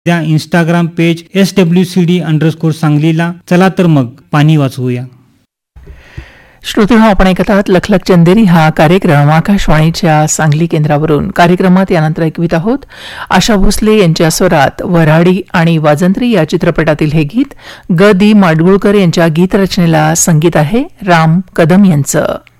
त्या Instagram page SWCD_सांगलीला. चला तर मग पाणी वाचवूया. श्रोतेहो, आपण ऐकत आहात लखलख चंदेरी हा कार्यक्रम आकाशवाणीच्या सांगली केंद्रावरून. कार्यक्रमात यानंतर ऐकवित आहोत आशा भोसले यांच्या स्वरात वऱ्हाडी आणि वाजंत्री या चित्रपटातील हे गीत. ग. दी. माडगुळकर यांच्या गीतरचनेला संगीत आहे राम कदम यांचं.